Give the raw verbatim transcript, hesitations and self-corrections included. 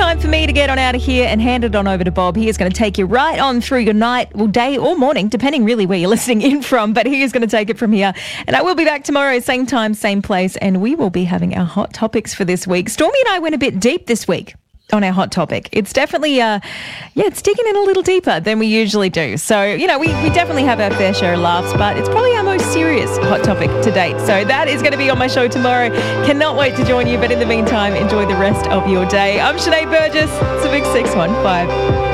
time for me to get on out of here and hand it on over to Bob. He is going to take you right on through your night, well, day or morning, depending really where you're listening in from, but he is going to take it from here. And I will be back tomorrow, same time, same place, and we will be having our hot topics for this week. Stormy and I went a bit deep this week on our hot topic. It's definitely, uh, yeah, it's digging in a little deeper than we usually do. So, you know, we, we definitely have our fair share of laughs, but it's probably our most serious hot topic to date. So that is going to be on my show tomorrow. Cannot wait to join you. But in the meantime, enjoy the rest of your day. I'm Sinead Burgess. It's a big six one five.